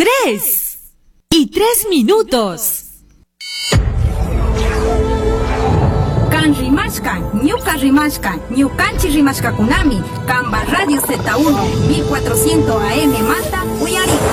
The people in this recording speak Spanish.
3:03. Kan rimashka, ñuka rimashka, ñukanchi rimashka kunami, Kamba Radio Z1, 1400 AM manta, uyariko.